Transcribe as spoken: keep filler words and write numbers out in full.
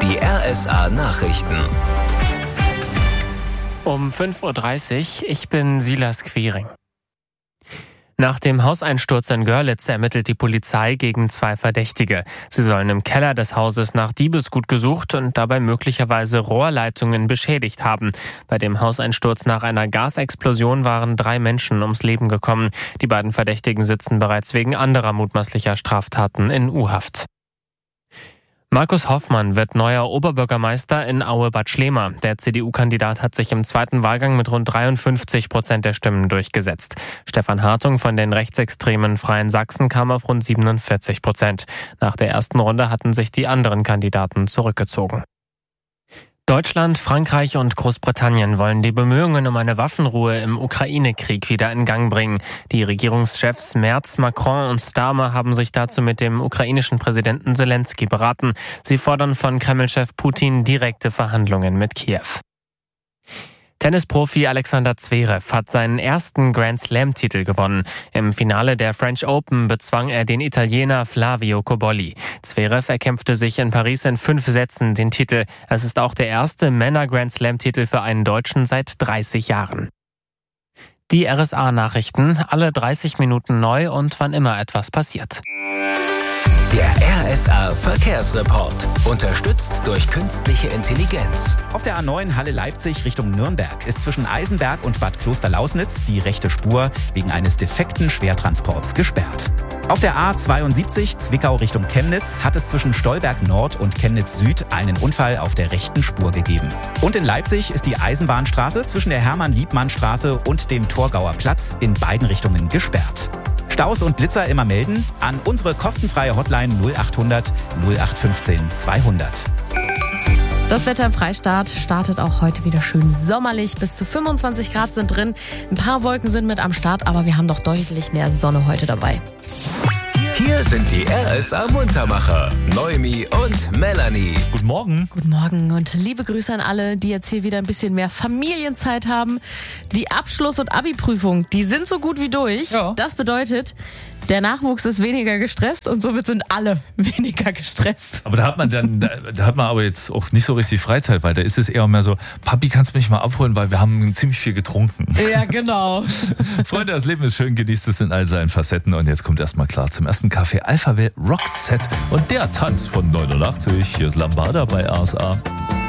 Die R S A-Nachrichten. Um fünf Uhr dreißig, ich bin Silas Quiring. Nach dem Hauseinsturz in Görlitz ermittelt die Polizei gegen zwei Verdächtige. Sie sollen im Keller des Hauses nach Diebesgut gesucht und dabei möglicherweise Rohrleitungen beschädigt haben. Bei dem Hauseinsturz nach einer Gasexplosion waren drei Menschen ums Leben gekommen. Die beiden Verdächtigen sitzen bereits wegen anderer mutmaßlicher Straftaten in U-Haft. Markus Hoffmann wird neuer Oberbürgermeister in Aue-Bad Schlema. Der C D U-Kandidat hat sich im zweiten Wahlgang mit rund dreiundfünfzig Prozent der Stimmen durchgesetzt. Stefan Hartung von den rechtsextremen Freien Sachsen kam auf rund siebenundvierzig Prozent. Nach der ersten Runde hatten sich die anderen Kandidaten zurückgezogen. Deutschland, Frankreich und Großbritannien wollen die Bemühungen um eine Waffenruhe im Ukraine-Krieg wieder in Gang bringen. Die Regierungschefs Merz, Macron und Starmer haben sich dazu mit dem ukrainischen Präsidenten Zelensky beraten. Sie fordern von Kreml-Chef Putin direkte Verhandlungen mit Kiew. Tennisprofi Alexander Zverev hat seinen ersten Grand-Slam-Titel gewonnen. Im Finale der French Open bezwang er den Italiener Flavio Cobolli. Zverev erkämpfte sich in Paris in fünf Sätzen den Titel. Es ist auch der erste Männer-Grand-Slam-Titel für einen Deutschen seit dreißig Jahren. Die R S A-Nachrichten, alle dreißig Minuten neu und wann immer etwas passiert. Der R S A-Verkehrsreport. Unterstützt durch künstliche Intelligenz. Auf der A neun Halle Leipzig Richtung Nürnberg ist zwischen Eisenberg und Bad Klosterlausnitz die rechte Spur wegen eines defekten Schwertransports gesperrt. Auf der A zweiundsiebzig Zwickau Richtung Chemnitz hat es zwischen Stolberg Nord und Chemnitz Süd einen Unfall auf der rechten Spur gegeben. Und in Leipzig ist die Eisenbahnstraße zwischen der Hermann-Liebmann-Straße und dem Torgauer Platz in beiden Richtungen gesperrt. Staus und Blitzer immer melden an unsere kostenfreie Hotline null achthundert null acht fünfzehn zweihundert. Das Wetter im Freistaat startet auch heute wieder schön sommerlich. Bis zu fünfundzwanzig Grad sind drin. Ein paar Wolken sind mit am Start, aber wir haben doch deutlich mehr Sonne heute dabei. Hier sind die R S A-Muntermacher, Noemi und Melanie. Guten Morgen. Guten Morgen und liebe Grüße an alle, die jetzt hier wieder ein bisschen mehr Familienzeit haben. Die Abschluss- und Abi-Prüfung, die sind so gut wie durch. Ja. Das bedeutet, der Nachwuchs ist weniger gestresst und somit sind alle weniger gestresst. Aber da hat man dann, da, da hat man aber jetzt auch nicht so richtig Freizeit, weil da ist es eher mehr so, Papi, kannst du mich mal abholen, weil wir haben ziemlich viel getrunken. Ja, genau. Freunde, das Leben ist schön, genießt es in all seinen Facetten und jetzt kommt erstmal klar zum ersten Kaffee Alphaville Rockset und der Tanz von neunundachtzig. Hier ist Lambada bei R S A.